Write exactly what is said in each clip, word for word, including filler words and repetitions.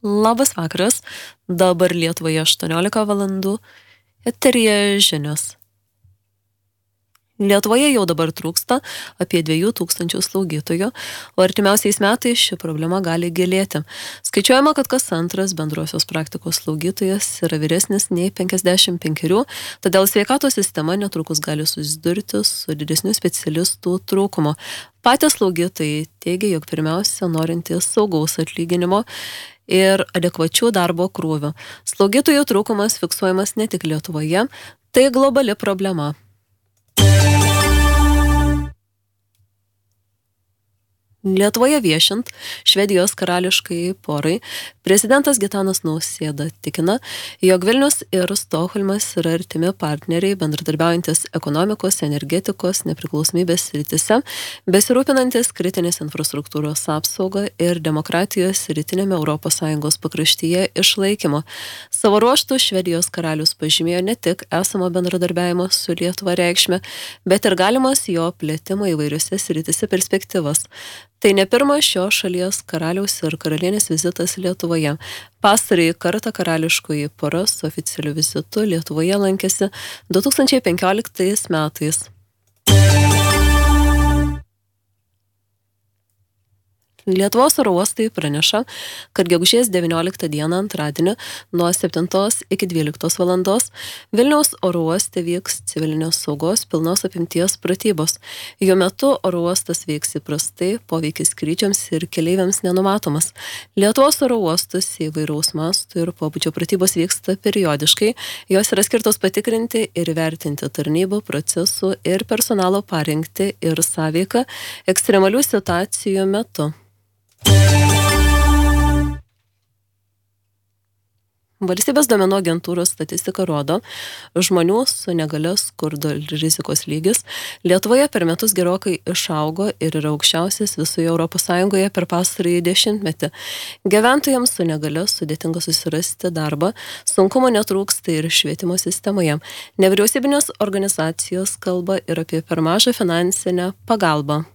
Labas vakaras, dabar Lietuvoje aštuoniolika valandų, eteryje žinios. Lietuvoje jau dabar trūksta apie dviejų tūkstančių slaugytojų, o artimiausiais metais ši problema gali gilėti. Skaičiuojama, kad kas antras bendrosios praktikos slaugytojas yra vyresnis nei penkiasdešimt penkerių, todėl sveikatos sistema netrukus gali susidurti su didesniu specialistų trūkumu. Patys slaugytojai teigia, jog pirmiausia norintys saugaus atlyginimo ir adekvačių darbo krūvių. Slaugytojų trūkumas fiksuojamas ne tik Lietuvoje, tai globali problema. Lietuvoje viešint Švedijos karališkai porai, prezidentas Gitanas Nausėda tikina, jog Vilnius ir Stokholmas yra artimi partneriai, bendradarbiaujantis ekonomikos, energetikos, nepriklausomybės srityse, besirūpinantis kritinės infrastruktūros apsaugą ir demokratijos rytinėme Europos Sąjungos pakraštyje išlaikymo. Savo ruožtu Švedijos karalius pažymėjo ne tik esamo bendradarbiavimo su Lietuva reikšmę, bet ir galimas jo plėtimo įvairiose srityse perspektyvas. Tai ne pirmas šio šalies karaliaus ir karalienės vizitas Lietuvoje. Pastarąjį kartą karališkoji pora su oficialiu vizitu Lietuvoje lankėsi du tūkstančiai penkioliktais metais. Lietuvos oro uostai praneša, kad gegužės devynioliktą dieną antradienį nuo septintos iki dvyliktos valandos Vilniaus oro uoste vyks civilinės saugos pilnos apimties pratybos. Jo metu oro uostas veiks įprastai, poveikis skrydžiams ir keleiviams nenumatomas. Lietuvos oro uostus įvairaus mastų ir pobūdžio pratybos vyksta periodiškai. Jos yra skirtos patikrinti ir įvertinti tarnybų, procesų ir personalo parengti ir sąveiką ekstremalių situacijų metu. Valstybės duomenų agentūros statistika rodo, žmonių su negalia skurdo rizikos lygis Lietuvoje per metus gerokai išaugo ir yra aukščiausias visoje Europos Sąjungoje per pastarąjį dešimtmetį. Gyventojams su negalia sudėtinga susirasti darbą, sunkumo netrūksta ir švietimo sistemoje. Nevyriausybinės organizacijos kalba ir apie per mažą finansinę pagalbą.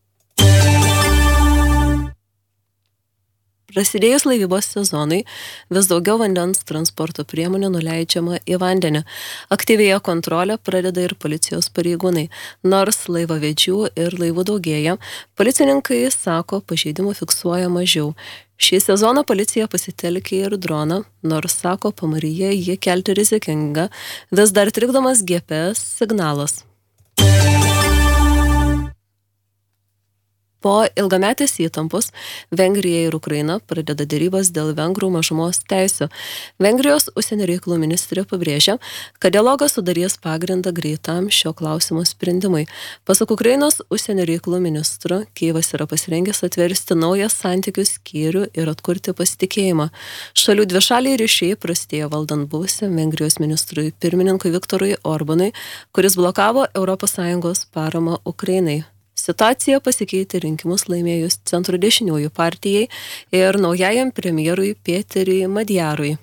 Prasidėjus laivybos sezonui, vis daugiau vandens transporto priemonių nuleidžiama į vandenį. Aktyvėja kontrolę pradeda ir policijos pareigūnai. Nors laivavedžių ir laivų daugėja, policininkai sako, pažeidimų fiksuoja mažiau. Šį sezoną policija pasitelkė ir droną, nors sako, pamaryje jį kelti rizikinga, vis dar trikdomas G P S signalas. Po ilgametės įtampos Vengrija ir Ukraina pradeda derybas dėl vengrų mažumos teisių. Vengrijos užsienio reikalų ministrė pabrėžia, kad dialogas sudarys pagrindą greitam šio klausimo sprendimui. Pasak Ukrainos užsienio reikalų ministro, Kijevas yra pasirengęs atversti naują santykių skyrių ir atkurti pasitikėjimą. Šalių dvišaliai ryšiai prastėjo valdant buvusiam Vengrijos ministrui pirmininkui Viktorui Orbanui, kuris blokavo Europos Sąjungos paramą Ukrainai. Situacija pasikeitė rinkimus laimėjus centro dešiniųjų partijai ir naujajam premjerui Peteriui Madjarui.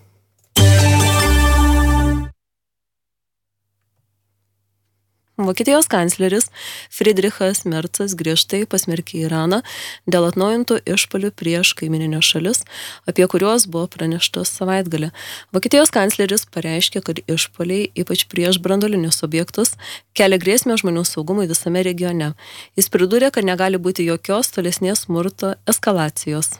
Vokietijos kancleris Friedrichas Merzas griežtai pasmerkė Iraną dėl atnaujintų išpuolių prieš kaimininės šalis, apie kuriuos buvo pranešta savaitgalį. Vokietijos kancleris pareiškė, kad išpuoliai, ypač prieš branduolinius objektus, kelia grėsmę žmonių saugumui visame regione. Jis pridūrė, kad negali būti jokios tolesnės smurto eskalacijos.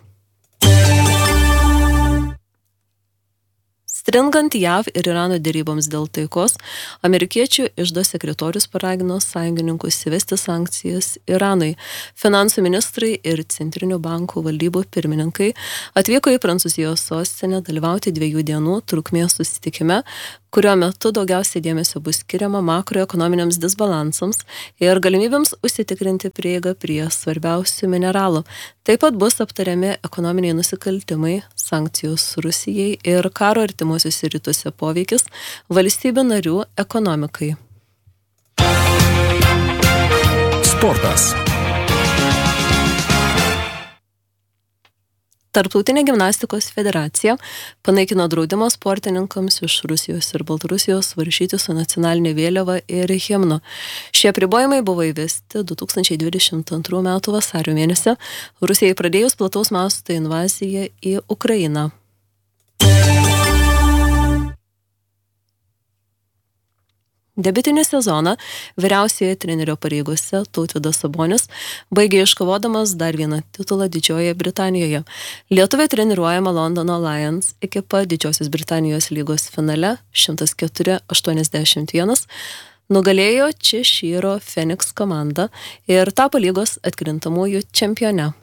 Stringant J A V ir Irano deryboms dėl taikos, amerikiečių iždo sekretorius paragino sąjungininkus įvesti sankcijas Iranui. Finansų ministrai ir centrinių bankų valdybų pirmininkai atvyko į Prancūzijos sostinę dalyvauti dviejų dienų trukmės susitikime, kurio metu daugiausiai dėmesio bus skiriama makroekonominiams disbalansams ir galimybėms užsitikrinti prieigą prie svarbiausių mineralų. Taip pat bus aptariami ekonominiai nusikaltimai, sankcijos Rusijai ir karo artimuosiuose rytuose poveikis valstybių narių ekonomikai. Sportas. Tarptautinė gimnastikos federacija panaikino draudimą sportininkams iš Rusijos ir Baltarusijos varžyti su nacionalinė vėliava ir himnu. Šie apribojimai buvo įvesti du tūkstančiai dvidešimt antrų metų vasario mėnesį, Rusijai pradėjus plataus masto invaziją į Ukrainą. Debiutinį sezoną vyriausiojo trenerio pareigose Tautvydas Sabonis baigė iškovodamas dar vieną titulą Didžiojoje Britanijoje. Lietuvė treniruojama Londono Lions ekipa Didžiosios Britanijos lygos finale šimtas keturi aštuoniasdešimt vienas nugalėjo Češyro Phoenix komandą ir tapo lygos atkrintamųjų čempione.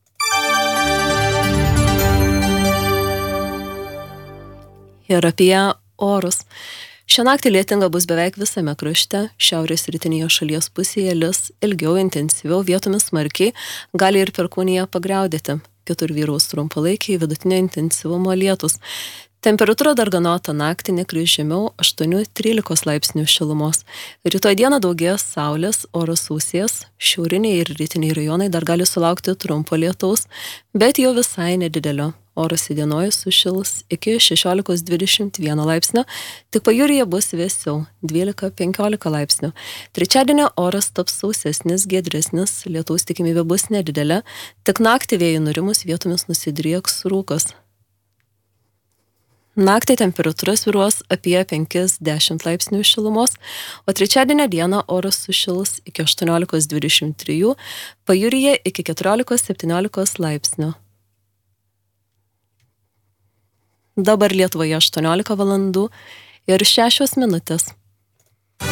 Ir apie orus. Šią naktį lietinga bus beveik visame krašte, šiaurės rytinėje šalies pusėje lis ilgiau, intensyviau, vietomis smarkiai, gali ir perkūniją pagriaudėti. Kitur vyraus trumpalaikiai vidutinio intensyvumo lietus. Temperatūra darganota naktį nekris žemiau aštuoni trylika laipsnių šilumos. Rytoj dieną daugės saulės, oras sausės, šiauriniai ir rytiniai rajonai dar gali sulaukti trumpo lietaus, bet jau visai nedidelio. Oras įdienojus sušils iki šešiolika dvidešimt vienas laipsnio, tik pajūryje bus vėsiau dvylika penkiolika laipsnių. Trečiadienio oras taps sausesnis, giedresnis, lietaus tikimybė bus nedidelė, tik naktį vėjui nurimus vietomis nusidrieks rūkas. Naktį temperatūra svyruos apie penki dešimt laipsnių šilumos, o trečiadienio dieną oras sušils iki aštuoniolika dvidešimt trys, pajūryje iki keturiolika septyniolika laipsnių. Dabar Lietuvoje aštuoniolika valandų ir šešios minutės.